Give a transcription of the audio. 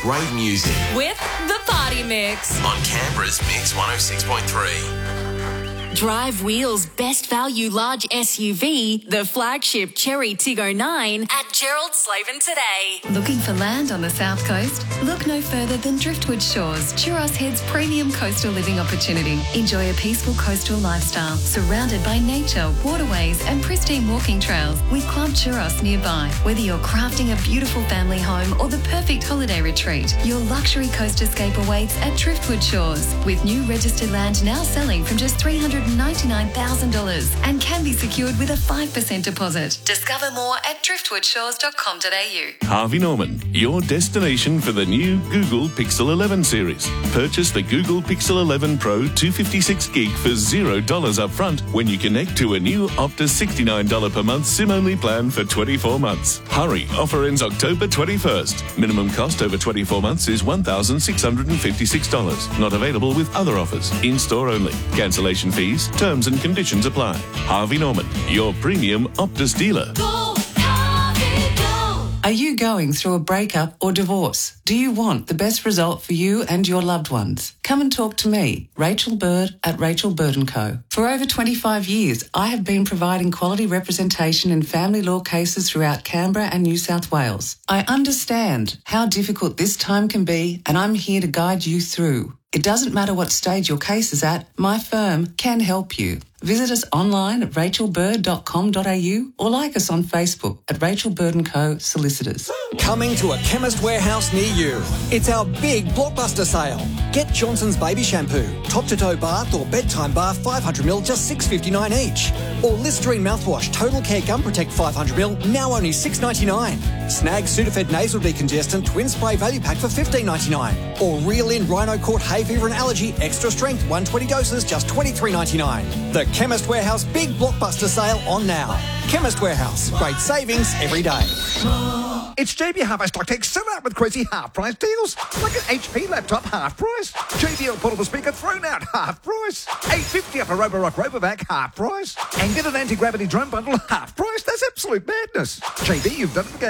great music with the Party Mix on Canberra's Mix 106.3. Drive Wheel's best value large SUV, the flagship Cherry Tiggo 9 at Gerald Slavin today. Looking for land on the south coast? Look no further than Driftwood Shores, Churros Head's premium coastal living opportunity. Enjoy a peaceful coastal lifestyle surrounded by nature, waterways and pristine walking trails with Club Churros nearby. Whether you're crafting a beautiful family home or the perfect holiday retreat, your luxury coast awaits at Driftwood Shores, with new registered land now selling from just $399,000 and can be secured with a 5% deposit. Discover more at driftwoodshores.com.au. Harvey Norman, your destination for the new Google Pixel 11 series. Purchase the Google Pixel 11 Pro 256GB for $0 up front when you connect to a new Optus $69 per month SIM-only plan for 24 months. Hurry, offer ends October 21st. Minimum cost over 24 months is $1,656. Not available with other offers. In-store only. Cancellation fees, terms and conditions apply. Harvey Norman, your premium Optus dealer. Are you going through a breakup or divorce? Do you want the best result for you and your loved ones? Come and talk to me, Rachel Bird at Rachel Bird & Co. For over 25 years, I have been providing quality representation in family law cases throughout Canberra and New South Wales. I understand how difficult this time can be, and I'm here to guide you through. It doesn't matter what stage your case is at, my firm can help you. Visit us online at rachelbird.com.au or like us on Facebook at Rachel Bird & Co. Solicitors. Coming to a Chemist Warehouse near you. It's our big blockbuster sale. Get Johnson's Baby Shampoo, top-to-toe bath or bedtime bath 500ml, just $6.59 each. Or Listerine mouthwash, Total Care Gum Protect 500ml, now only $6.99. Snag Sudafed Nasal Decongestant Twin Spray Value Pack for $15.99. Or Reel In Rhino Court Hay Fever and Allergy Extra Strength 120 doses, just $23.99. The Chemist Warehouse big blockbuster sale on now. Chemist Warehouse, great savings every day. It's JB Hi-Fi Stock Take sell out with crazy half-price deals. Like an HP laptop half price. JBL portable speaker thrown out half price. $8.50 off a Roborock Robovac half price. And get an anti-gravity drone bundle half price. That's absolute madness. JB, you've done it again.